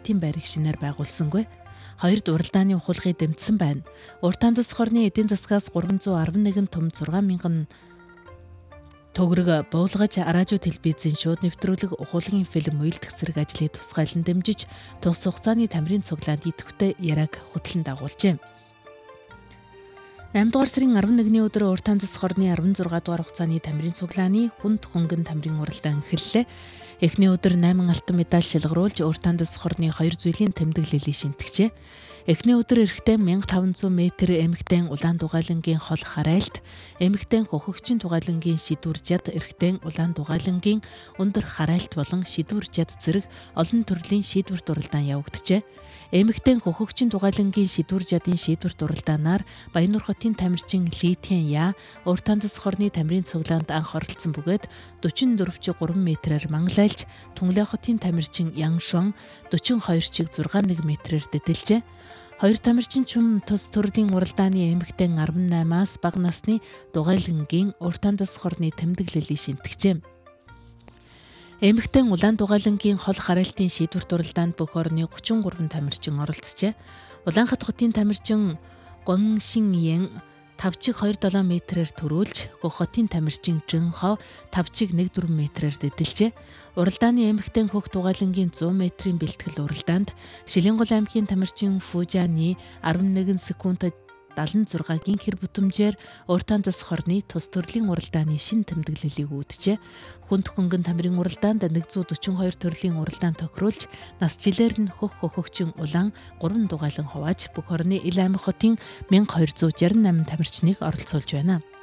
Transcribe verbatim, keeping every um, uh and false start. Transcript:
нийтийн байрыг шинээр байгуулсангүй. Хоёрд уралдааны ухуулгыг дэмжсэн байна. Уртаан засаг хорны эдийн засгаас гурван зуун арван нэгэн том зургаан мянган төгрөг буулгаж араажуу телевизийн шууд нэвтрүүлэг ухуулгын фильм үйлдэх зэрэг ажлыг тусгайлан дэмжиж тус хугацааны тамирын цуглаанд идэвхтэй яриаг хөтлөн дагуулжээ. найман дугаар сарын арван нэгний өдөр уртаан засаг хорны арван зургаан дугаар хугацааны тамирын цуглааны хүнд хөнгөн тамирын уралдаан эхэллээ. Эхний өдөр найман алтан медаль шилгаруулж уртаан засаг хорны хоёр зүйлийн тэмдэглэлийг шинтгэжээ. Эхний өдөр эрэгтэй мянга таван зуун метр эмэгтэй улаан дугайлангийн хол харайлт, эмэгтэй хөхөгчин дугайлангийн шидвэр жад, эрэгтэй улаан дугайлангийн өндөр харайлт болон шидвэр жад зэрэг олон төрлийн шийдвэрт уралдаан явагджээ. Эмэгтэй хөхөгчин дугайлангийн шидвэр жадын шийдвэрт уралдаанаар Баяннуур хотын тамирчин Литиан Я уртаан засаг хорны тамирын цуглаанд анх оролцсон бөгөөд дөрвөн дөрвч гурван метрээр манглайлж, Түнглээ хотын тамирчин Ян Шуан дөрвөн хоёр чиг зургаан нэг метрээр дэдэлжээ. Хоёр тамирчин чум тус төрлийн уралдааны эмэгтэй арван наймаас бага насны дугайлангийн уртаан засаг хорны тэмдэглэлийг шинтгэжээ. Эмэгтэй улаан дугайлангийн хол харайлтын шийдвэрт уралдаанд бүх орны гучин гурван тамирчин оролцжээ. Улаанхат хотын тамирчин Гон Шин Ян тав чиг хоёр долоон метрээр төрүүлж, Гөх хотын тамирчин Жин Хо тав чиг нэг дөрвөн метрээр дэдэлжээ. Уралдааны эмэгтэй хөх дугайлангийн зуун метрийн бэлтгэл уралдаанд Шилэнгол аймгийн тамирчин Фужаны арван нэгэн секундад далан зургагийн хэр бүтэмжээр уртаан засаг хорны тус төрлийн уралдааны шин тэмдэглэлийг үүджээ. Хүнд хөнгөн тамирын уралдаанд нэг зуун дөрвөн хоёр төрлийн уралдаан тохируулж, нас жилээр нь хөх хөхөгчин улаан гурван дугайлан хувааж бүх орны ил аймаг хотын мянга хоёр зуун шарь намын тамирчныг оролцуулж байна.